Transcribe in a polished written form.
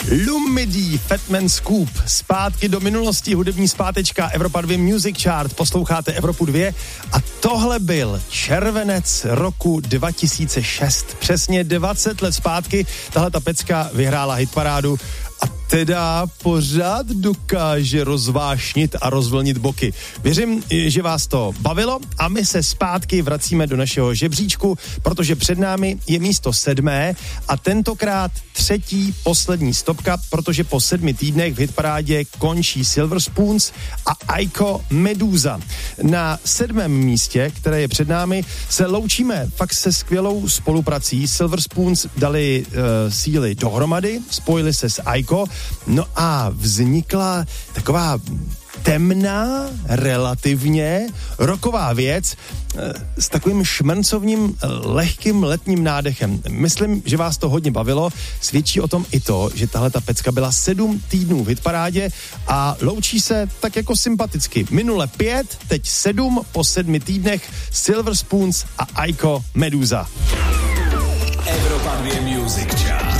Lumidí, Fatman Scoop, zpátky do minulosti, hudební zpátečka, Evropa 2 Music Chart, posloucháte Evropu 2 a tohle byl červenec roku 2006, přesně 20 let zpátky, tahle ta pecka vyhrála hitparádu a teda pořád dokáže rozvášnit a rozvlnit boky. Věřím, že vás to bavilo a my se zpátky vracíme do našeho žebříčku, protože před námi je místo 7. a tentokrát 3. poslední stopka, protože po 7 týdnech v hitparádě končí Silver Spoons a Aiko Meduza. Na 7. místě, které je před námi, se loučíme fakt se skvělou spoluprací. Silver Spoons dali síly dohromady, spojili se s Aiko, no a vznikla taková temná, relativně rocková věc s takovým šmrncovním, lehkým letním nádechem. Myslím, že vás to hodně bavilo. Svědčí o tom i to, že tahle ta pecka byla 7 týdnů v hitparádě a loučí se tak jako sympaticky. Minule 5, teď 7 po 7 týdnech Silver Spoons a Aiko Meduza. Evropa 2 Music Chart.